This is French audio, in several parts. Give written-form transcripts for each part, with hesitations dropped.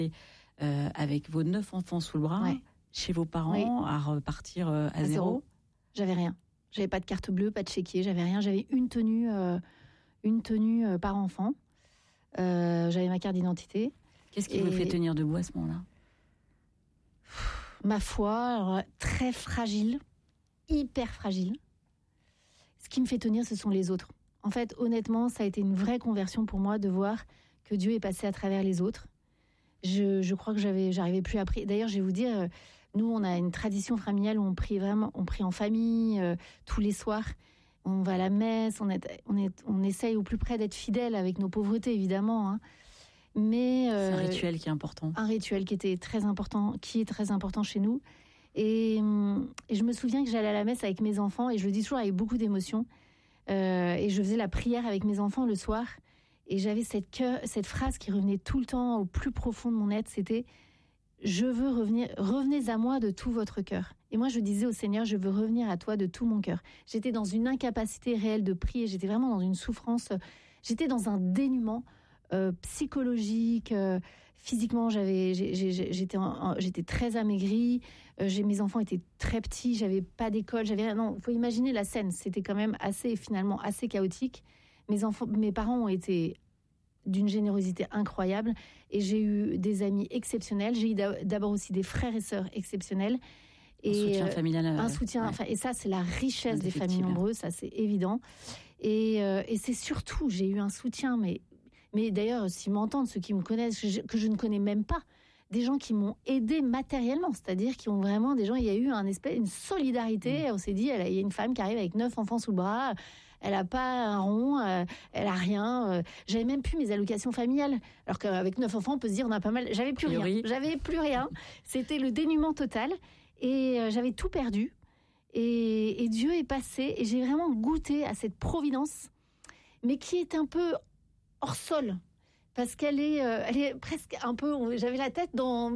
avec vos 9 enfants sous le bras, chez vos parents, à repartir à zéro. J'avais rien. J'avais pas de carte bleue, pas de chéquier, j'avais rien. J'avais une tenue par enfant. J'avais ma carte d'identité. Qu'est-ce qui vous fait tenir debout à ce moment-là ? Ma foi, très fragile, hyper fragile. Ce qui me fait tenir, ce sont les autres. En fait, honnêtement, ça a été une vraie conversion pour moi de voir que Dieu est passé à travers les autres. Je crois que j'arrivais plus à prier. D'ailleurs, je vais vous dire, nous, on a une tradition familiale où on prie en famille tous les soirs. On va à la messe, on essaye au plus près d'être fidèles avec nos pauvretés, évidemment. Hein. Mais c'est un rituel qui est important. Un rituel qui est très important chez nous. Et je me souviens que j'allais à la messe avec mes enfants, et je le dis toujours avec beaucoup d'émotion. Et je faisais la prière avec mes enfants le soir. Et j'avais cette phrase qui revenait tout le temps au plus profond de mon être, c'était « Je veux revenir, revenez à moi de tout votre cœur ». Et moi, je disais au Seigneur, je veux revenir à toi de tout mon cœur. J'étais dans une incapacité réelle de prier, j'étais vraiment dans une souffrance, j'étais dans un dénuement psychologique, physiquement, j'étais très amaigrie, mes enfants étaient très petits, j'avais pas d'école, j'avais rien. Non, faut imaginer la scène, c'était quand même assez chaotique. Mes parents ont été d'une générosité incroyable et j'ai eu des amis exceptionnels. J'ai eu d'abord aussi des frères et sœurs exceptionnels. Un soutien familial. Un soutien, et ça, c'est la richesse des familles nombreuses, ça c'est évident. Et c'est surtout, j'ai eu un soutien, mais d'ailleurs, s'ils m'entendent, ceux qui me connaissent, que je ne connais même pas, des gens qui m'ont aidé matériellement, c'est-à-dire qui ont vraiment il y a eu une solidarité. On s'est dit, il y a une femme qui arrive avec 9 enfants sous le bras, elle a pas un rond, elle a rien. J'avais même plus mes allocations familiales, alors qu'avec 9 enfants, on peut se dire on a pas mal. J'avais plus rien. C'était le dénuement total et j'avais tout perdu. Et Dieu est passé et j'ai vraiment goûté à cette providence, mais qui est un peu hors sol. Parce qu'elle est presque un peu... J'avais la tête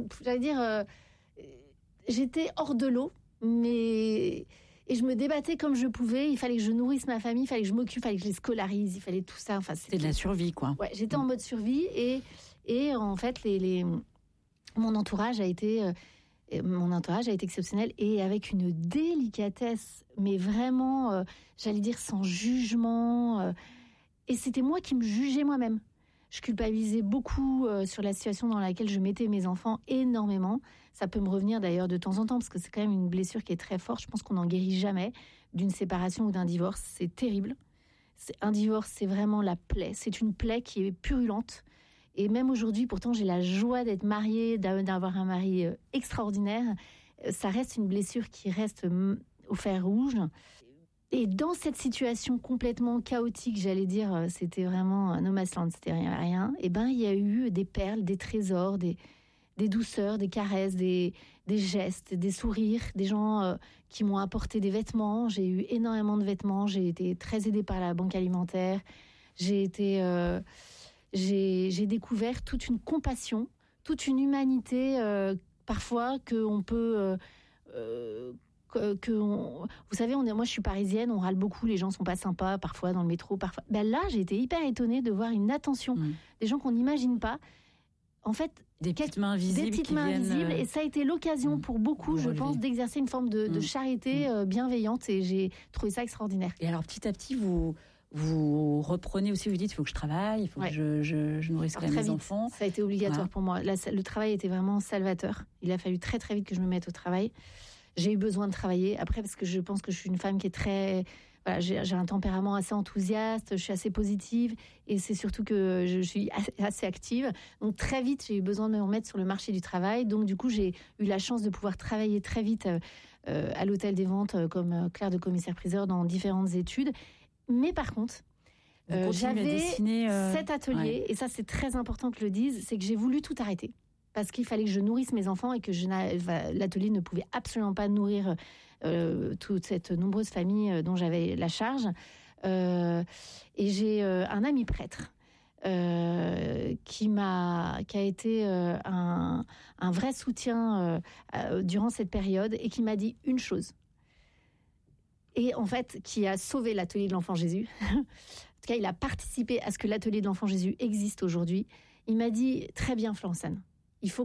j'étais hors de l'eau, et je me débattais comme je pouvais. Il fallait que je nourrisse ma famille, il fallait que je m'occupe, il fallait que je les scolarise, il fallait tout ça. Enfin, c'était de la survie, quoi. Ouais, j'étais en mode survie, et en fait, mon entourage a été exceptionnel, et avec une délicatesse, mais vraiment, j'allais dire sans jugement. Et c'était moi qui me jugeais moi-même. Je culpabilisais beaucoup sur la situation dans laquelle je mettais mes enfants, énormément. Ça peut me revenir d'ailleurs de temps en temps, parce que c'est quand même une blessure qui est très forte. Je pense qu'on n'en guérit jamais d'une séparation ou d'un divorce. C'est terrible. Un divorce, c'est vraiment la plaie. C'est une plaie qui est purulente. Et même aujourd'hui, pourtant, j'ai la joie d'être mariée, d'avoir un mari extraordinaire. Ça reste une blessure qui reste au fer rouge. Et dans cette situation complètement chaotique, j'allais dire, c'était vraiment no man's land, c'était rien. Et il y a eu des perles, des trésors, des douceurs, des caresses, des gestes, des sourires, des gens qui m'ont apporté des vêtements. J'ai eu énormément de vêtements. J'ai été très aidée par la banque alimentaire. J'ai découvert toute une compassion, toute une humanité, parfois qu'on peut. Vous savez, moi je suis parisienne, on râle beaucoup, les gens sont pas sympas parfois dans le métro, parfois. Là, j'ai été hyper étonnée de voir une attention des gens qu'on n'imagine pas. En fait, des petites mains visibles, et ça a été l'occasion pour beaucoup, je pense, d'exercer une forme de charité bienveillante, et j'ai trouvé ça extraordinaire. Et alors, petit à petit, vous reprenez aussi, vous dites, il faut que je travaille, il faut que je nourrisse quand même mes enfants. Ça a été obligatoire pour moi. Là, le travail était vraiment salvateur. Il a fallu très très vite que je me mette au travail. J'ai eu besoin de travailler. Après, parce que je pense que je suis une femme qui est très... Voilà, j'ai un tempérament assez enthousiaste, je suis assez positive, et c'est surtout que je suis assez active. Donc très vite, j'ai eu besoin de me remettre sur le marché du travail. Donc du coup, j'ai eu la chance de pouvoir travailler très vite à l'hôtel des ventes comme clerc de commissaire-priseur dans différentes études. Mais par contre, j'avais cet atelier, et ça c'est très important que je le dise, c'est que j'ai voulu tout arrêter. Parce qu'il fallait que je nourrisse mes enfants et que l'atelier ne pouvait absolument pas nourrir toute cette nombreuse famille dont j'avais la charge. Et j'ai un ami prêtre qui a été un vrai soutien durant cette période, et qui m'a dit une chose. Et en fait, qui a sauvé l'atelier de l'Enfant Jésus. En tout cas, il a participé à ce que l'atelier de l'Enfant Jésus existe aujourd'hui. Il m'a dit, très bien Florence-Anne,